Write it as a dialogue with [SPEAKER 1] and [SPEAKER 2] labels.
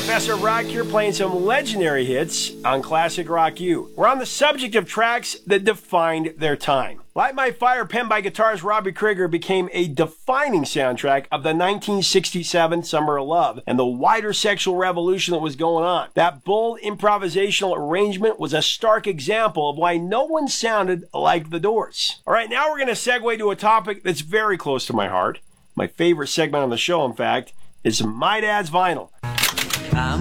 [SPEAKER 1] Professor Rock here, playing some legendary hits on Classic Rock U. We're on the subject of tracks that defined their time. Light My Fire, penned by guitarist Robbie Krieger, became a defining soundtrack of the 1967 Summer of Love and the wider sexual revolution that was going on. That bold improvisational arrangement was a stark example of why no one sounded like the Doors. All right, now we're going to segue to a topic that's very close to my heart. My favorite segment on the show, in fact, is My Dad's Vinyl.
[SPEAKER 2] I'm